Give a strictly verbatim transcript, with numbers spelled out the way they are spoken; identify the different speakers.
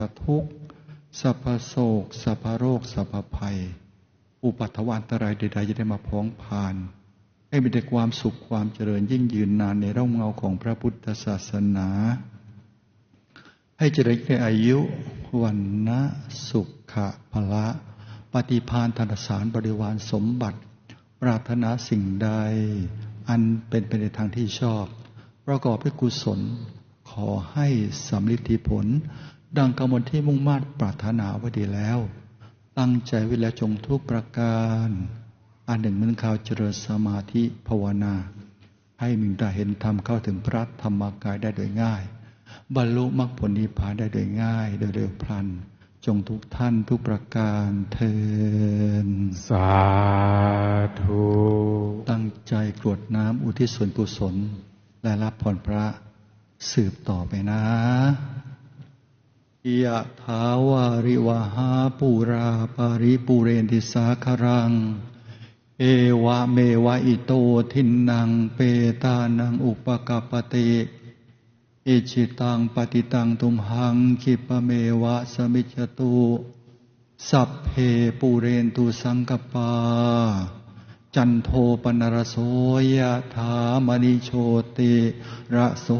Speaker 1: ทุกข์สัพพโศกสัพพโรคสัพพภัยอุปัฏฐวันตรายใดๆจะได้มาพ้องผ่านให้มีแต่ความสุขความเจริญยิ่งยืนนานในร่มเงาของพระพุทธศาสนาให้เจริญในอายุวันนะสุขะพละปฏิภาณธนสารบริวารสมบัติปรารถนาสิ่งใดอันเป็นไปในทางที่ชอบประกอบด้วยกุศลขอให้สำลิดผลดังกำมลที่มุ่งมา่ปรารถนาไว้ดีแล้วตั้งใจไว้แล้วจงทุกประการอันหนึ่งเหมือนข่าวเจริญสมาธิภาวนาให้มึงได้เห็นธรรมเข้าถึงพระธรรมกายได้โดยง่ายบรรลุมรรคผลนิพพานได้โดยง่ายโดยเร็วพลันจงทุกท่านทุกประการเทิน
Speaker 2: สาธุ
Speaker 1: ตั้งใจกรวดน้ำอุทิศส่วนกุศลและรับพรพระสืบต่อไปนะยะถาวาริวหาปูราปาริปุเรนติสาครังเอวะเมวะอิโตทินังเปตานังอุปกัปปติอิจิตังปฏิตังตุมหังคิปะเมวะสมิจจตุสัพเพปูเรนตุสังกปาจันโทปนรโสยะถามณิโชติระโส